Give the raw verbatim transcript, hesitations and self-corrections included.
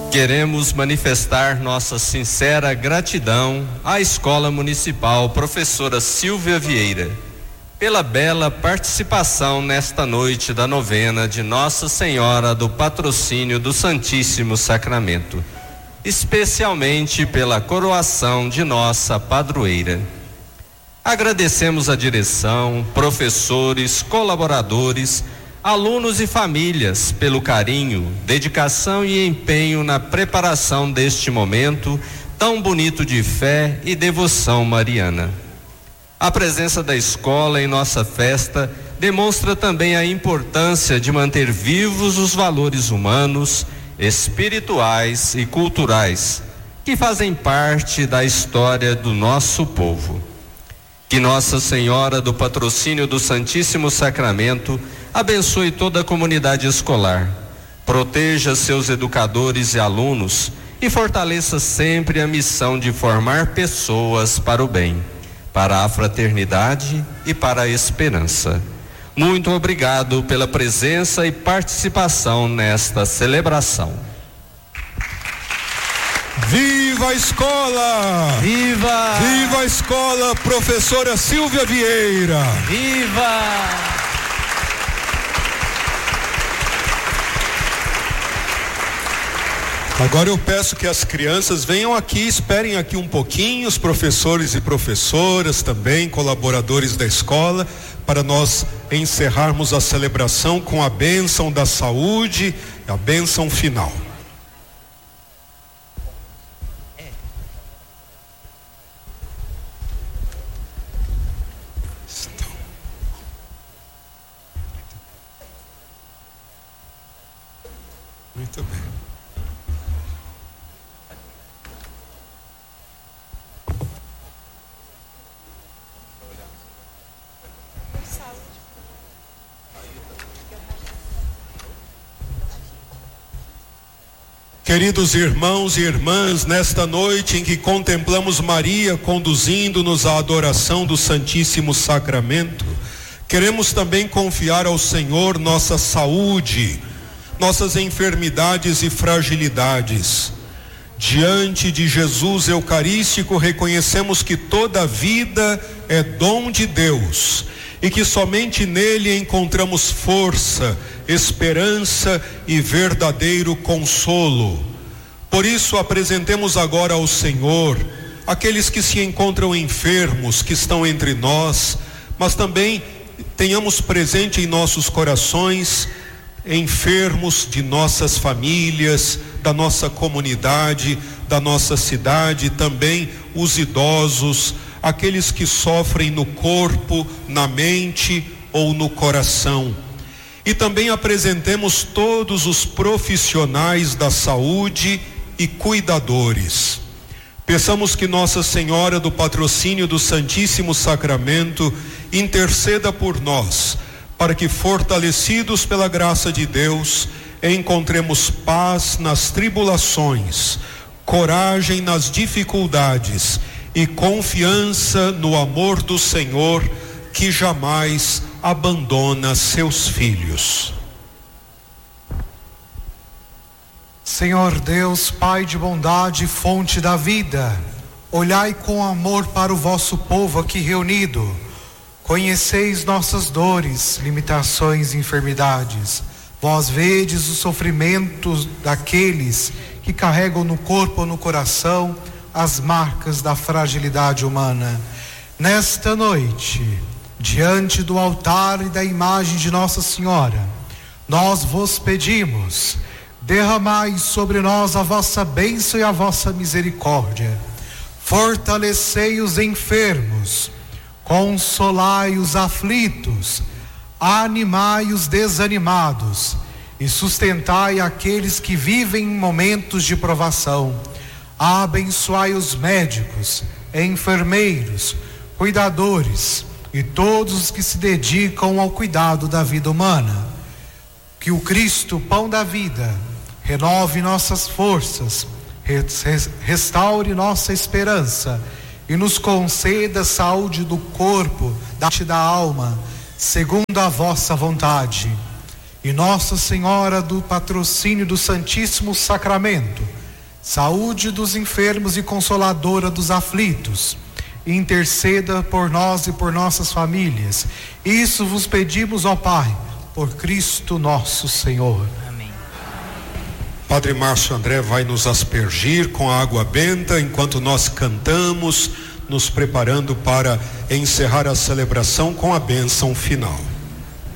Queremos manifestar nossa sincera gratidão à Escola Municipal Professora Silvia Vieira pela bela participação nesta noite da novena de Nossa Senhora do Patrocínio do Santíssimo Sacramento, especialmente pela coroação de nossa padroeira. Agradecemos a direção, professores, colaboradores, alunos e famílias pelo carinho, dedicação e empenho na preparação deste momento tão bonito de fé e devoção mariana. A presença da escola em nossa festa demonstra também a importância de manter vivos os valores humanos, espirituais e culturais que fazem parte da história do nosso povo. Que Nossa Senhora do Patrocínio do Santíssimo Sacramento abençoe toda a comunidade escolar, proteja seus educadores e alunos e fortaleça sempre a missão de formar pessoas para o bem, para a fraternidade e para a esperança. Muito obrigado pela presença e participação nesta celebração. Viva a escola! Viva! Viva a escola, professora Silvia Vieira! Viva! Agora eu peço que as crianças venham aqui, esperem aqui um pouquinho, os professores e professoras também, colaboradores da escola, para nós encerrarmos a celebração com a bênção da saúde, a bênção final. Muito bem. Queridos irmãos e irmãs, nesta noite em que contemplamos Maria conduzindo-nos à adoração do Santíssimo Sacramento, queremos também confiar ao Senhor nossa saúde, nossas enfermidades e fragilidades. Diante de Jesus Eucarístico, reconhecemos que toda vida é dom de Deus e que somente nele encontramos força, esperança e verdadeiro consolo. Por isso, apresentemos agora ao Senhor aqueles que se encontram enfermos, que estão entre nós, mas também tenhamos presente em nossos corações enfermos de nossas famílias, da nossa comunidade, da nossa cidade, também os idosos, aqueles que sofrem no corpo, na mente ou no coração. E também apresentemos todos os profissionais da saúde e cuidadores. Peçamos que Nossa Senhora do Patrocínio do Santíssimo Sacramento interceda por nós, para que, fortalecidos pela graça de Deus, encontremos paz nas tribulações, coragem nas dificuldades e confiança no amor do Senhor, que jamais abandona seus filhos. Senhor Deus, Pai de bondade, fonte da vida, olhai com amor para o vosso povo aqui reunido. Conheceis nossas dores, limitações e enfermidades. Vós vedes os sofrimentos daqueles que carregam no corpo ou no coração as marcas da fragilidade humana. Nesta noite, diante do altar e da imagem de Nossa Senhora, nós vos pedimos, derramai sobre nós a vossa bênção e a vossa misericórdia. Fortalecei os enfermos, consolai os aflitos, animai os desanimados e sustentai aqueles que vivem em momentos de provação. Abençoai os médicos, enfermeiros, cuidadores e todos os que se dedicam ao cuidado da vida humana. Que o Cristo, pão da vida, renove nossas forças, restaure nossa esperança e nos conceda saúde do corpo, da alma, segundo a vossa vontade. e Nossa Senhora do Patrocínio do Santíssimo Sacramento, saúde dos enfermos e consoladora dos aflitos, interceda por nós e por nossas famílias. Isso vos pedimos, ó Pai, por Cristo nosso Senhor. Amém. Padre Márcio André vai nos aspergir com a água benta enquanto nós cantamos, nos preparando para encerrar a celebração com a bênção final.